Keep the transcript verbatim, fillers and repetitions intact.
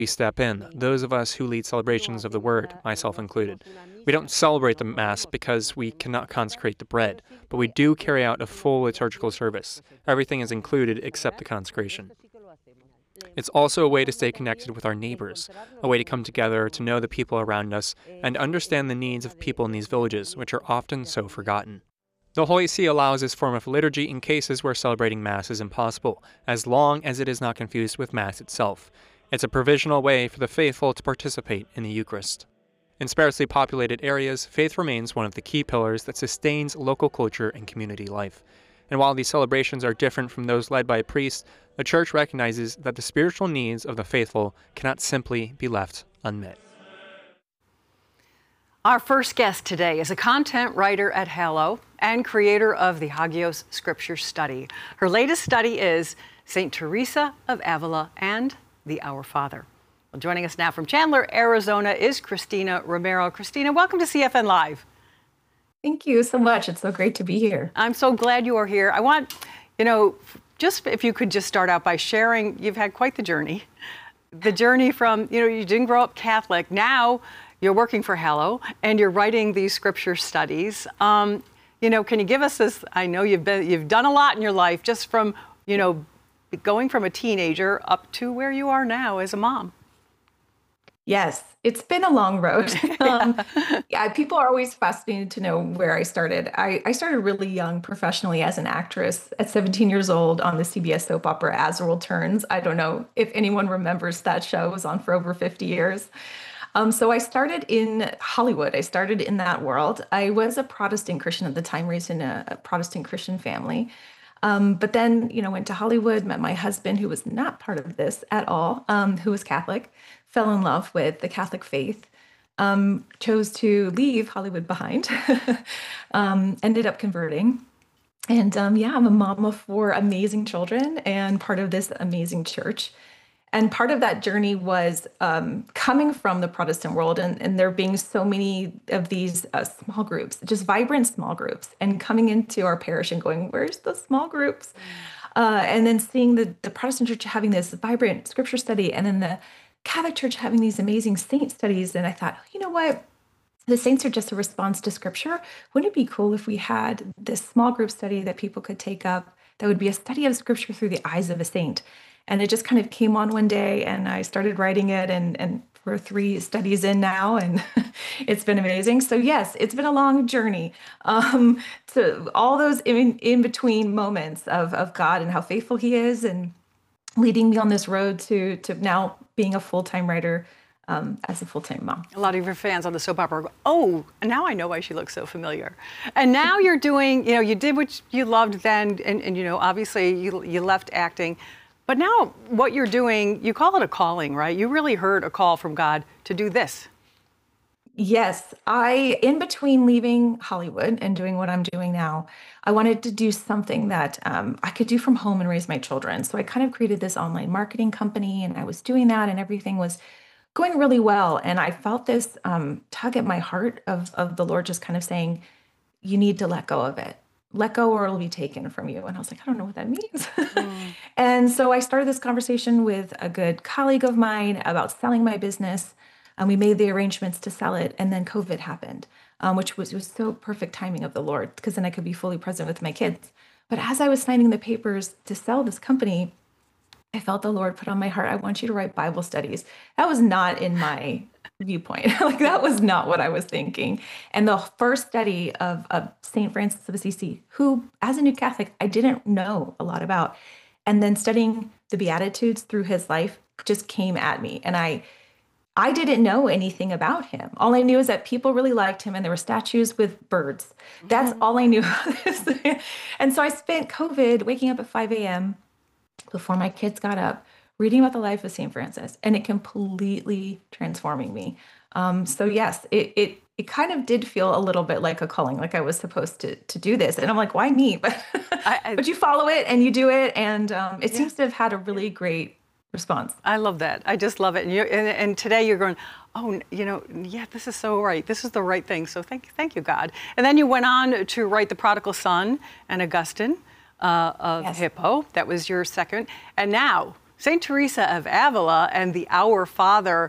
we step in, those of us who lead celebrations of the Word, myself included. We don't celebrate the Mass because we cannot consecrate the bread, but we do carry out a full liturgical service. Everything is included except the consecration. It's also a way to stay connected with our neighbors, a way to come together to know the people around us and understand the needs of people in these villages, which are often so forgotten. The Holy See allows this form of liturgy in cases where celebrating Mass is impossible, as long as it is not confused with Mass itself. It's a provisional way for the faithful to participate in the Eucharist. In sparsely populated areas, faith remains one of the key pillars that sustains local culture and community life. And while these celebrations are different from those led by a priest, the Church recognizes that the spiritual needs of the faithful cannot simply be left unmet. Our first guest today is a content writer at Hallow and creator of the Hagios Scripture Study. Her latest study is Saint Teresa of Avila and the Our Father. Well, joining us now from Chandler, Arizona is Christina Romero. Christina, welcome to C F N Live. Thank you so much. It's so great to be here. I'm so glad you are here. I want, you know, just if you could just start out by sharing, you've had quite the journey. The journey from, you know, you didn't grow up Catholic. Now you're working for Hallow and you're writing these scripture studies. Um, you know, can you give us this? I know you've been, you've done a lot in your life, just from, you know, going from a teenager up to where you are now as a mom. Yes, it's been a long road. um, yeah, people are always fascinated to know where I started. I, I started really young professionally as an actress at seventeen years old on the C B S soap opera As the World Turns. I don't know if anyone remembers that show. It was on for over fifty years. Um, so I started in Hollywood. I started in that world. I was a Protestant Christian at the time, raised in a, a Protestant Christian family. Um, but then, you know, went to Hollywood, met my husband, who was not part of this at all, um, who was Catholic, fell in love with the Catholic faith, um, chose to leave Hollywood behind, um, ended up converting. And um, yeah, I'm a mom of four amazing children and part of this amazing church. And part of that journey was um, coming from the Protestant world and, and there being so many of these uh, small groups, just vibrant small groups, and coming into our parish and going, where's the small groups? Uh, and then seeing the, the Protestant church having this vibrant scripture study, and then the Catholic church having these amazing saint studies. And I thought, you know what? The saints are just a response to scripture. Wouldn't it be cool if we had this small group study that people could take up that would be a study of scripture through the eyes of a saint? And it just kind of came on one day and I started writing it, and, and we're three studies in now, and it's been amazing. So yes, it's been a long journey um, to all those in, in between moments of, of God and how faithful he is, and leading me on this road to, to now being a full-time writer um, as a full-time mom. A lot of your fans on the soap opera go, oh, now I know why she looks so familiar. And now you're doing, you know, you did what you loved then, and, and you know, obviously you, you left acting. But now what you're doing, you call it a calling, right? You really heard a call from God to do this. Yes, I, in between leaving Hollywood and doing what I'm doing now, I wanted to do something that um, I could do from home and raise my children. So I kind of created this online marketing company, and I was doing that, and everything was going really well. And I felt this um, tug at my heart of, of the Lord just kind of saying, you need to let go of it. Let go or it'll be taken from you. And I was like, I don't know what that means. Mm. And so I started this conversation with a good colleague of mine about selling my business. And we made the arrangements to sell it. And then COVID happened, um, which was, was so perfect timing of the Lord, because then I could be fully present with my kids. But as I was signing the papers to sell this company, I felt the Lord put on my heart, I want you to write Bible studies. That was not in my viewpoint. Like, that was not what I was thinking. And the first study of, of Saint Francis of Assisi, who, as a new Catholic, I didn't know a lot about, and then studying the Beatitudes through his life just came at me. And I I didn't know anything about him. All I knew is that people really liked him, and there were statues with birds. That's all I knew. And so I spent COVID waking up at five a.m. before my kids got up, reading about the life of Saint Francis, and it completely transforming me. Um, so yes, it, it it kind of did feel a little bit like a calling, like I was supposed to to do this. And I'm like, why me? But, I, I, but you follow it and you do it, and um, it yeah. seems to have had a really great response. I love that. I just love it. And, you and, and today you're going, oh, you know, yeah, this is so right. This is the right thing. So thank you, thank you, God. And then you went on to write The Prodigal Son and Augustine uh, of yes. Hippo. That was your second. And now Saint Teresa of Avila and the Our Father